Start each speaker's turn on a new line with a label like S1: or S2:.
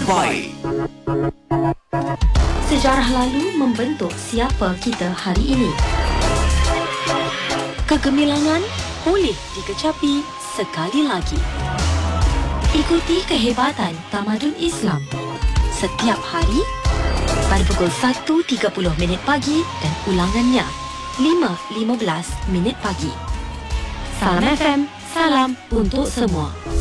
S1: terbaik.
S2: Sejarah lalu membentuk siapa kita hari ini. Kegemilangan boleh dikecapi sekali lagi. Ikuti kehebatan tamadun Islam setiap hari pada pukul 1.30 pagi dan ulangannya 5.15 pagi. Salam FM, salam untuk semua.